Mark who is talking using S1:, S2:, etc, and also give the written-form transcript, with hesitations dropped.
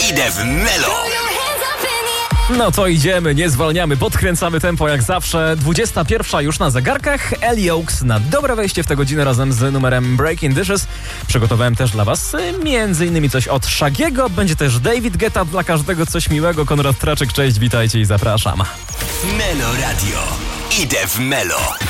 S1: Idę w Melo.
S2: No to idziemy, nie zwalniamy, podkręcamy tempo jak zawsze. 21 już na zegarkach. Ellie Oaks na dobre wejście w tę godzinę razem z numerem Breaking Dishes. Przygotowałem też dla was między innymi coś od Shaggy'ego. Będzie też David Guetta, dla każdego coś miłego. Konrad Traczyk, cześć, witajcie i zapraszam.
S1: Melo Radio. Idę w Melo.